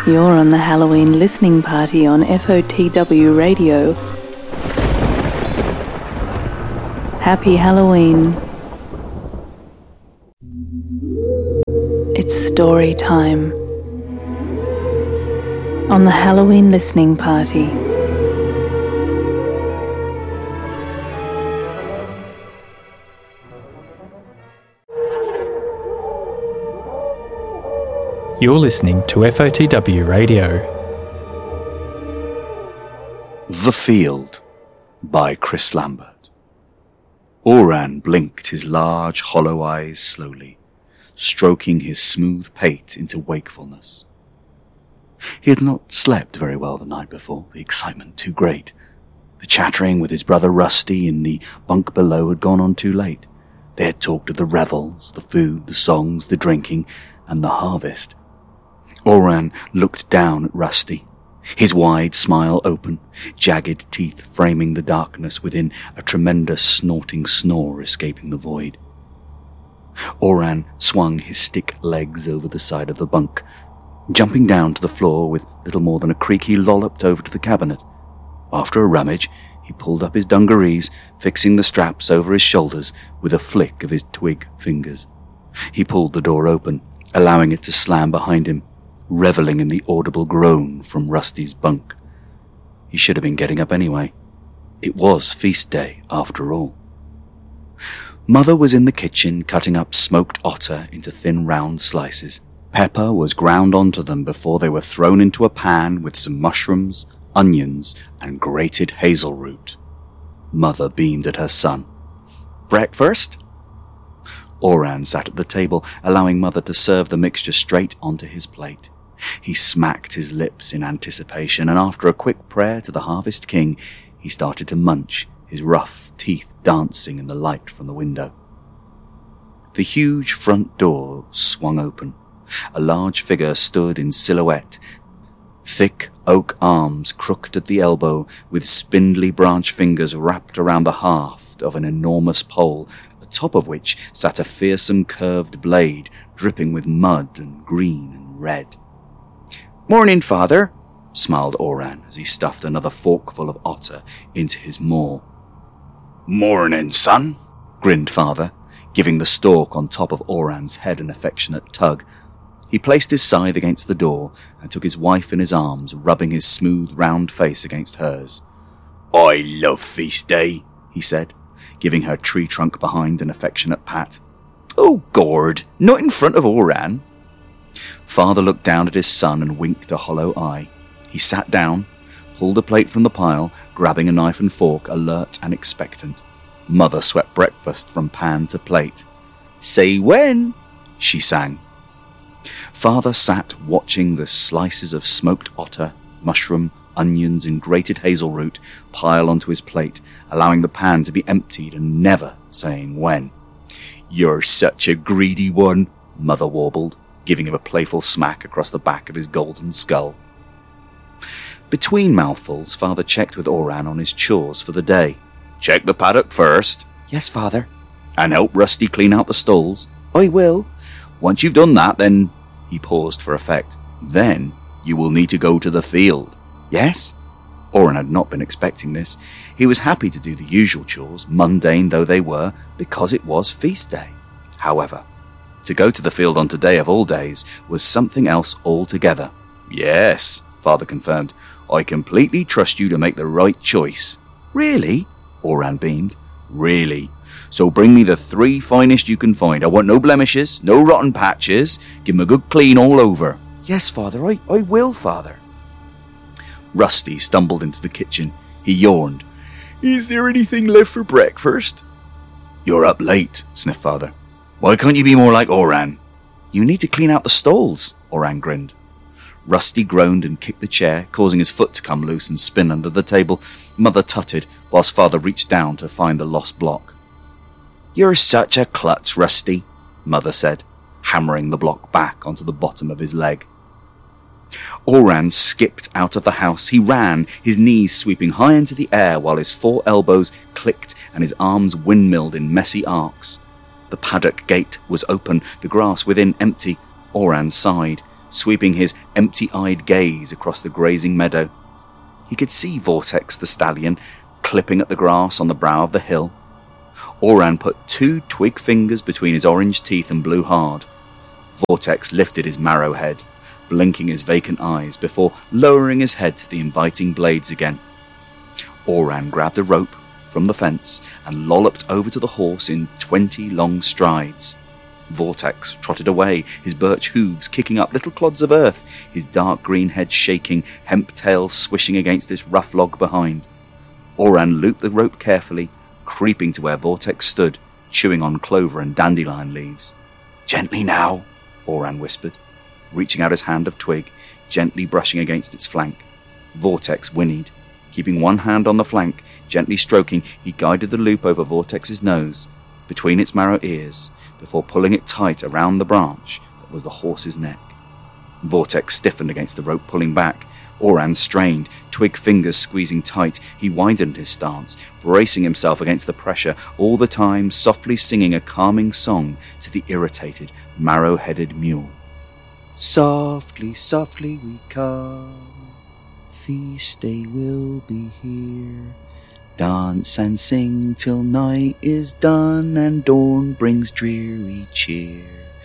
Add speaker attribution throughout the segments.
Speaker 1: You're on the Halloween listening party on FOTW Radio. Happy Halloween. It's story time on the Halloween listening party.
Speaker 2: You're listening to FOTW Radio.
Speaker 3: The Field by Chris Lambert. Oran blinked his large, hollow eyes slowly, stroking his smooth pate into wakefulness. He had not slept very well the night before, the excitement too great. The chattering with his brother Rusty in the bunk below had gone on too late. They had talked of the revels, the food, the songs, the drinking, and the harvest. Oran looked down at Rusty, his wide smile open, jagged teeth framing the darkness within a tremendous snorting snore escaping the void. Oran swung his stick legs over the side of the bunk. Jumping down to the floor with little more than a creak, he lolloped over to the cabinet. After a rummage, he pulled up his dungarees, fixing the straps over his shoulders with a flick of his twig fingers. He pulled the door open, allowing it to slam behind him, revelling in the audible groan from Rusty's bunk. He should have been getting up anyway. It was feast day, after all. Mother was in the kitchen cutting up smoked otter into thin round slices. Pepper was ground onto them before they were thrown into a pan with some mushrooms, onions, and grated hazel root. Mother beamed at her son. "Breakfast?" Oran sat at the table, allowing Mother to serve the mixture straight onto his plate. He smacked his lips in anticipation, and after a quick prayer to the Harvest King, he started to munch, his rough teeth dancing in the light from the window. The huge front door swung open. A large figure stood in silhouette, thick oak arms crooked at the elbow, with spindly branch fingers wrapped around the haft of an enormous pole, atop of which sat a fearsome curved blade, dripping with mud and green and red. "Morning, Father," smiled Oran as he stuffed another forkful of otter into his maw. "Morning, son," grinned Father, giving the stalk on top of Oran's head an affectionate tug. He placed his scythe against the door and took his wife in his arms, rubbing his smooth, round face against hers. "I love feast day," he said, giving her tree trunk behind an affectionate pat. "Oh, Gord, not in front of Oran." Father looked down at his son and winked a hollow eye. He sat down, pulled a plate from the pile, grabbing a knife and fork, alert and expectant. Mother swept breakfast from pan to plate. "Say when," she sang. Father sat watching the slices of smoked otter, mushroom, onions, and grated hazel root pile onto his plate, allowing the pan to be emptied and never saying when. "You're such a greedy one," Mother warbled, giving him a playful smack across the back of his golden skull. Between mouthfuls, Father checked with Oran on his chores for the day. "Check the paddock first." "Yes, Father." "And help Rusty clean out the stalls." "I will." "Once you've done that, then—" He paused for effect. "Then you will need to go to the field." "Yes?" Oran had not been expecting this. He was happy to do the usual chores, mundane though they were, because it was feast day. However, to go to the field on today of all days was something else altogether. "Yes," Father confirmed. "I completely trust you to make the right choice." "Really?" Oran beamed. "Really. So bring me the 3 finest you can find. I want no blemishes, no rotten patches. Give 'em a good clean all over." "Yes, Father, I will, Father." Rusty stumbled into the kitchen. He yawned. "Is there anything left for breakfast?" "You're up late," sniffed Father. "Why can't you be more like Oran?" "You need to clean out the stalls," Oran grinned. Rusty groaned and kicked the chair, causing his foot to come loose and spin under the table. Mother tutted, whilst Father reached down to find the lost block. "You're such a klutz, Rusty," Mother said, hammering the block back onto the bottom of his leg. Oran skipped out of the house. He ran, his knees sweeping high into the air while his 4 elbows clicked and his arms windmilled in messy arcs. The paddock gate was open, the grass within empty. Oran sighed. sweeping his empty-eyed gaze across the grazing meadow. He could see Vortex the stallion clipping at the grass on the brow of the hill. Oran put 2 twig fingers between his orange teeth and blew hard. Vortex lifted his marrow head, blinking his vacant eyes before lowering his head to the inviting blades again. Oran grabbed a rope from the fence and lolloped over to the horse in 20 long strides. Vortex trotted away, his birch hooves kicking up little clods of earth, his dark green head shaking, hemp tail swishing against this rough log behind. Oran looped the rope carefully, creeping to where Vortex stood, chewing on clover and dandelion leaves. "Gently now," Oran whispered, reaching out his hand of twig, gently brushing against its flank. Vortex whinnied. Keeping one hand on the flank, gently stroking, he guided the loop over Vortex's nose, between its marrow ears, before pulling it tight around the branch that was the horse's neck. Vortex stiffened against the rope, pulling back. Oran strained, twig fingers squeezing tight. He widened his stance, bracing himself against the pressure, all the time softly singing a calming song to the irritated, marrow-headed mule. "Softly, softly we come, feast day will be here. Dance and sing till night is done and dawn brings dreary cheer.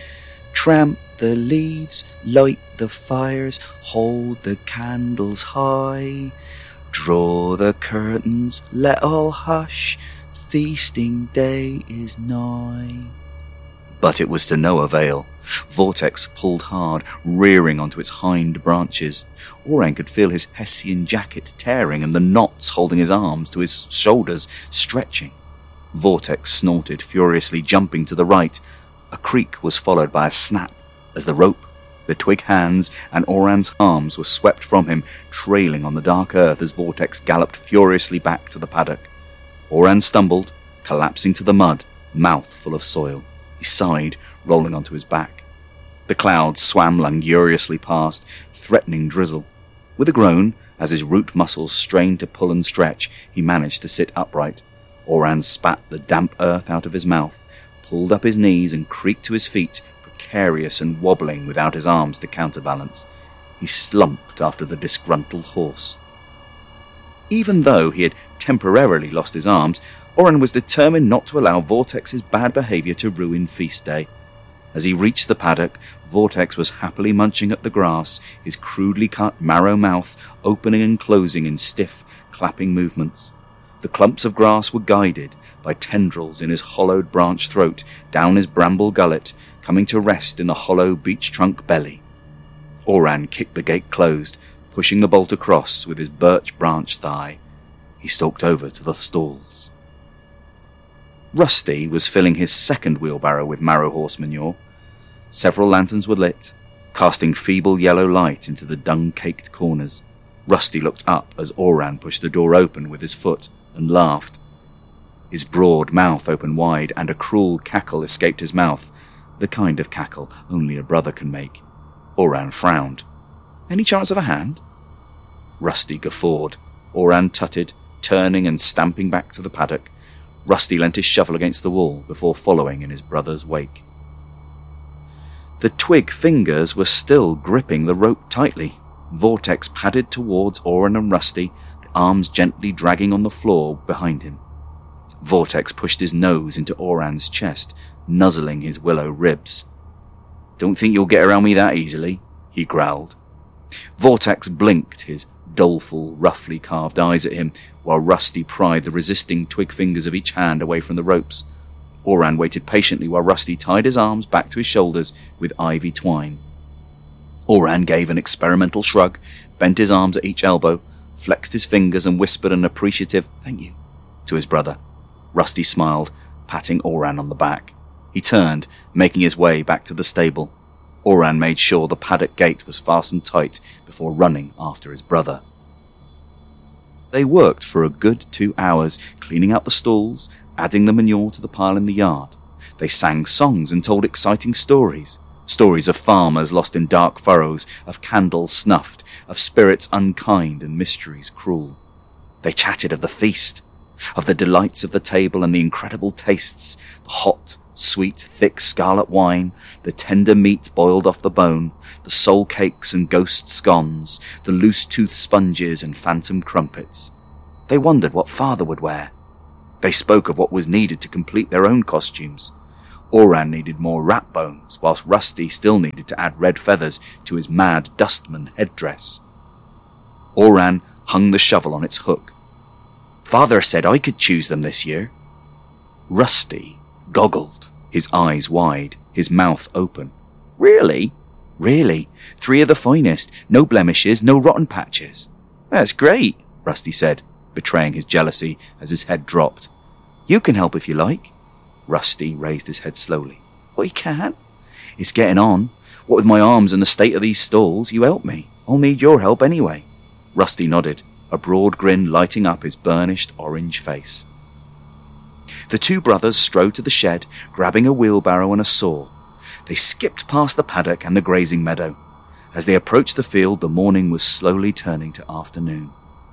Speaker 3: Tramp the leaves, light the fires, hold the candles high. Draw the curtains, let all hush, feasting day is nigh." But it was to no avail. Vortex pulled hard, rearing onto its hind branches. Oran could feel his Hessian jacket tearing and the knots holding his arms to his shoulders stretching. Vortex snorted, furiously jumping to the right. A creak was followed by a snap as the rope, the twig hands, and Oran's arms were swept from him, trailing on the dark earth as Vortex galloped furiously back to the paddock. Oran stumbled, collapsing to the mud, mouth full of soil. He sighed, rolling onto his back. The clouds swam luxuriously past, threatening drizzle. With a groan, as his root muscles strained to pull and stretch, he managed to sit upright. Oran spat the damp earth out of his mouth, pulled up his knees and creaked to his feet, precarious and wobbling without his arms to counterbalance. He slumped after the disgruntled horse. Even though he had temporarily lost his arms, Oran was determined not to allow Vortex's bad behaviour to ruin feast day. As he reached the paddock, Vortex was happily munching at the grass, his crudely cut marrow mouth opening and closing in stiff, clapping movements. The clumps of grass were guided by tendrils in his hollowed branch throat, down his bramble gullet, coming to rest in the hollow beech trunk belly. Oran kicked the gate closed, pushing the bolt across with his birch branch thigh. He stalked over to the stalls. Rusty was filling his second wheelbarrow with marrow horse manure. Several lanterns were lit, casting feeble yellow light into the dung-caked corners. Rusty looked up as Oran pushed the door open with his foot and laughed. His broad mouth opened wide, and a cruel cackle escaped his mouth, the kind of cackle only a brother can make. Oran frowned. "Any chance of a hand?" Rusty guffawed. Oran tutted, turning and stamping back to the paddock. Rusty leant his shovel against the wall before following in his brother's wake. The twig fingers were still gripping the rope tightly. Vortex padded towards Oran and Rusty, the arms gently dragging on the floor behind him. Vortex pushed his nose into Oran's chest, nuzzling his willow ribs. "Don't think you'll get around me that easily," he growled. Vortex blinked his doleful, roughly carved eyes at him, while Rusty pried the resisting twig fingers of each hand away from the ropes. Oran waited patiently while Rusty tied his arms back to his shoulders with ivy twine. Oran gave an experimental shrug, bent his arms at each elbow, flexed his fingers and whispered an appreciative "thank you" to his brother. Rusty smiled, patting Oran on the back. He turned, making his way back to the stable. Oran made sure the paddock gate was fastened tight before running after his brother. They worked for a good 2 hours, cleaning out the stalls, adding the manure to the pile in the yard. They sang songs and told exciting stories. Stories of farmers lost in dark furrows, of candles snuffed, of spirits unkind and mysteries cruel. They chatted of the feast. of the delights of the table and the incredible tastes, the hot, sweet, thick scarlet wine, the tender meat boiled off the bone, the soul cakes and ghost scones, the loose-toothed sponges and phantom crumpets. They wondered what father would wear. They spoke of what was needed to complete their own costumes. Oran needed more rat bones, whilst Rusty still needed to add red feathers to his mad dustman headdress. Oran hung the shovel on its hook. Father said I could choose them this year. Rusty goggled, his eyes wide, his mouth open. Really? Really? 3 of the finest, no blemishes, no rotten patches. That's great, Rusty said, betraying his jealousy as his head dropped. You can help if you like. Rusty raised his head slowly. Well, you can't. It's getting on. What with my arms and the state of these stalls, you help me. I'll need your help anyway. Rusty nodded, a broad grin lighting up his burnished orange face. The 2 brothers strode to the shed, grabbing a wheelbarrow and a saw. They skipped past the paddock and the grazing meadow. As they approached the field, the morning was slowly turning to afternoon.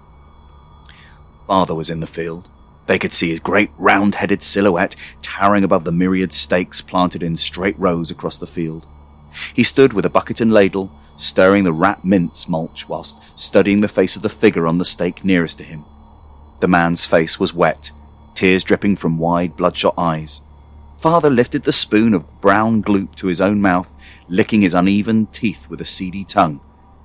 Speaker 3: Father was in the field. They could see his great round-headed silhouette towering above the myriad stakes planted in straight rows across the field. He stood with a bucket and ladle, stirring the rat mince mulch whilst studying the face of the figure on the stake nearest to him. The man's face was wet, tears dripping from wide, bloodshot eyes. Father lifted the spoon of brown gloop to his own mouth, licking his uneven teeth with a seedy tongue.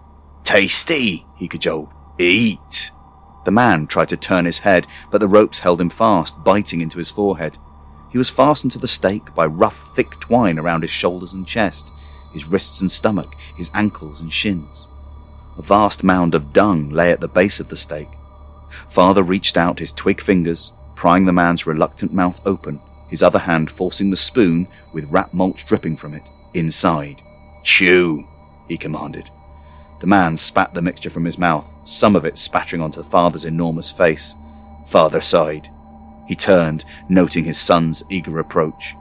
Speaker 3: Tasty, he cajoled. Eat. The man tried to turn his head, but the ropes held him fast, biting into his forehead. He was fastened to the stake by rough, thick twine around his shoulders and chest, his wrists and stomach, his ankles and shins. A vast mound of dung lay at the base of the stake. Father reached out his twig fingers, prying the man's reluctant mouth open, his other hand forcing the spoon, with rat mulch dripping from it, inside. Chew, he commanded. The man spat the mixture from his mouth, some of it spattering onto Father's enormous face. Father sighed. He turned, noting his son's eager approach.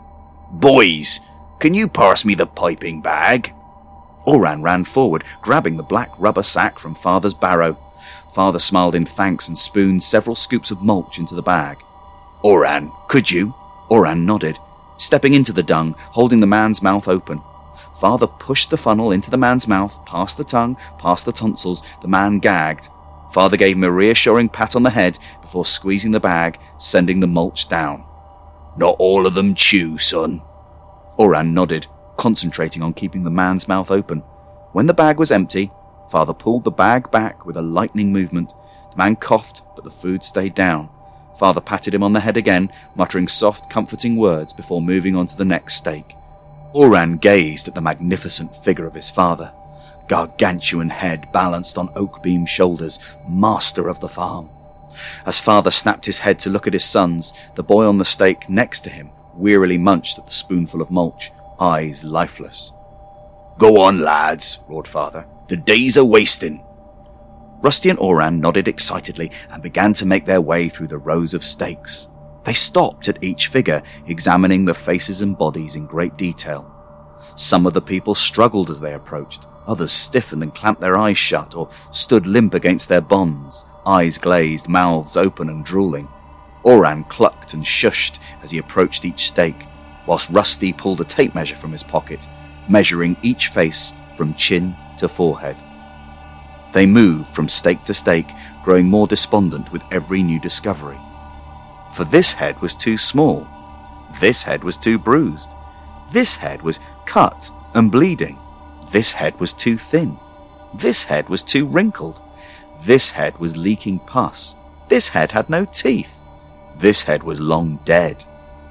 Speaker 3: Boys, can you pass me the piping bag? Oran ran forward, grabbing the black rubber sack from Father's barrow. Father smiled in thanks and spooned several scoops of mulch into the bag. Oran, could you? Oran nodded, stepping into the dung, holding the man's mouth open. Father pushed the funnel into the man's mouth, past the tongue, past the tonsils. The man gagged. Father gave him a reassuring pat on the head before squeezing the bag, sending the mulch down. Not all of them chew, son. Oran nodded, concentrating on keeping the man's mouth open. When the bag was empty, Father pulled the bag back with a lightning movement. The man coughed, but the food stayed down. Father patted him on the head again, muttering soft, comforting words before moving on to the next stake. Oran gazed at the magnificent figure of his father, gargantuan head balanced on oak-beam shoulders, master of the farm. As Father snapped his head to look at his sons, the boy on the stake next to him wearily munched at the spoonful of mulch, eyes lifeless. Go on, lads, roared Father. The days are wasting. Rusty and Oran nodded excitedly and began to make their way through the rows of stakes. They stopped at each figure, examining the faces and bodies in great detail. Some of the people struggled as they approached, others stiffened and clamped their eyes shut or stood limp against their bonds, eyes glazed, mouths open and drooling. Oran clucked and shushed as he approached each stake, whilst Rusty pulled a tape measure from his pocket, measuring each face from chin to forehead. They moved from stake to stake, growing more despondent with every new discovery. For this head was too small. This head was too bruised. This head was cut and bleeding. This head was too thin. This head was too wrinkled. This head was leaking pus. This head had no teeth. This head was long dead.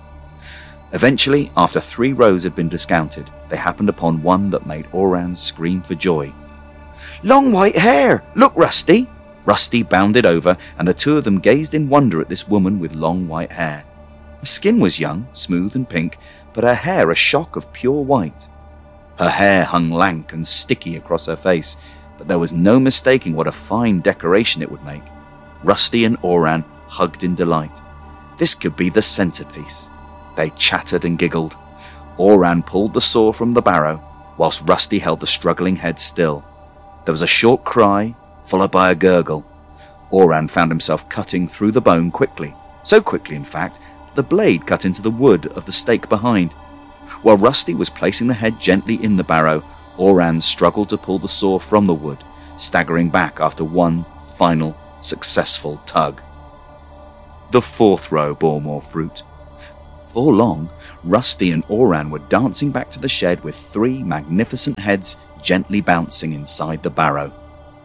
Speaker 3: Eventually, after 3 rows had been discounted, they happened upon one that made Oran scream for joy. Long white hair! Look, Rusty! Rusty bounded over, and the 2 of them gazed in wonder at this woman with long white hair. Her skin was young, smooth and pink, but her hair a shock of pure white. Her hair hung lank and sticky across her face, but there was no mistaking what a fine decoration it would make. Rusty and Oran hugged in delight. This could be the centerpiece. They chattered and giggled. Oran pulled the saw from the barrow, whilst Rusty held the struggling head still. There was a short cry, followed by a gurgle. Oran found himself cutting through the bone quickly, So quickly, in fact, that the blade cut into the wood of the stake behind. While Rusty was placing the head gently in the barrow, Oran struggled to pull the saw from the wood, staggering back after one final, successful tug. The fourth row bore more fruit. Before long, Rusty and Oran were dancing back to the shed with 3 magnificent heads gently bouncing inside the barrow.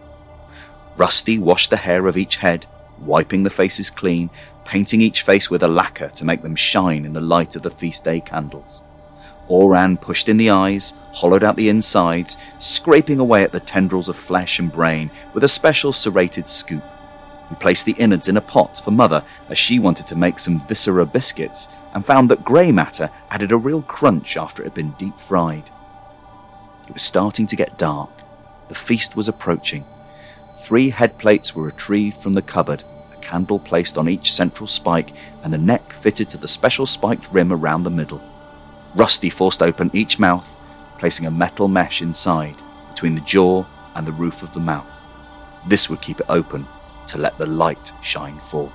Speaker 3: Rusty washed the hair of each head, wiping the faces clean, painting each face with a lacquer to make them shine in the light of the feast day candles. Oran pushed in the eyes, hollowed out the insides, scraping away at the tendrils of flesh and brain with a special serrated scoop. He placed the innards in a pot for Mother as she wanted to make some viscera biscuits and found that grey matter added a real crunch after it had been deep fried. It was starting to get dark. The feast was approaching. 3 head plates were retrieved from the cupboard, a candle placed on each central spike and the neck fitted to the special spiked rim around the middle. Rusty forced open each mouth, placing a metal mesh inside, between the jaw and the roof of the mouth. This would keep it open to let the light shine forth.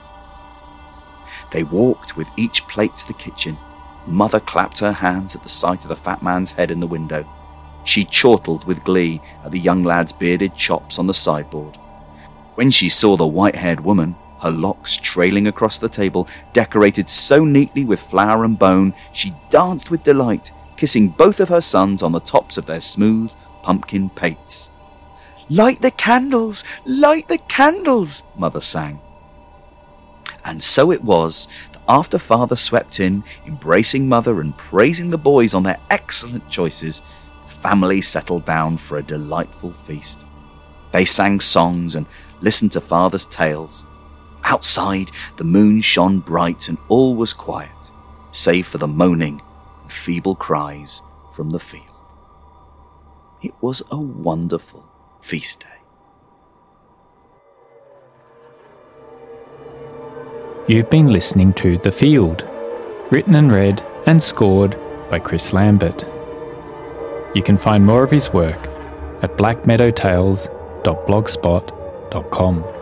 Speaker 3: They walked with each plate to the kitchen. Mother clapped her hands at the sight of the fat man's head in the window. She chortled with glee at the young lad's bearded chops on the sideboard. When she saw the white-haired woman, her locks trailing across the table, decorated so neatly with flower and bone, she danced with delight, kissing both of her sons on the tops of their smooth pumpkin pates. "Light the candles! Light the candles!" Mother sang. And so it was that after Father swept in, embracing Mother and praising the boys on their excellent choices, the family settled down for a delightful feast. They sang songs and listened to Father's tales. Outside, the moon shone bright and all was quiet, save for the moaning and feeble cries from the field. It was a wonderful feast day.
Speaker 2: You've been listening to The Field, written and read and scored by Chris Lambert. You can find more of his work at blackmeadowtales.blogspot.com.